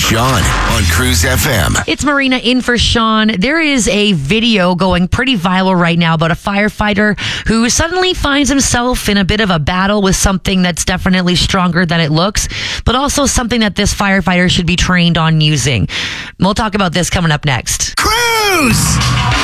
Sean on Cruise FM. It's Marina in for Sean. There is a video going pretty viral right now about a firefighter who suddenly finds himself in a bit of a battle with something that's definitely stronger than it looks, but also something that this firefighter should be trained on using. We'll talk about this coming up next. Cruise!